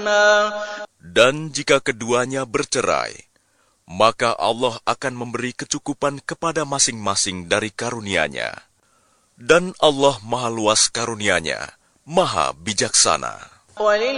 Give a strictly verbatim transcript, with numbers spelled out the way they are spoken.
Dan jika keduanya bercerai, maka Allah akan memberi kecukupan kepada masing-masing dari karunia-Nya. Dan Allah Maha Luas karunia-Nya, Maha Bijaksana.